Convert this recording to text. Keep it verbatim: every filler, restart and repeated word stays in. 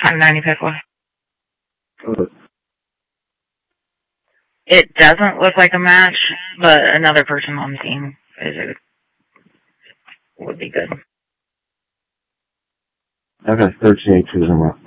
five ninety Pickle. Oh. It doesn't look like a match, but another person on the team is it would be good. I've got thirteen eight twos in my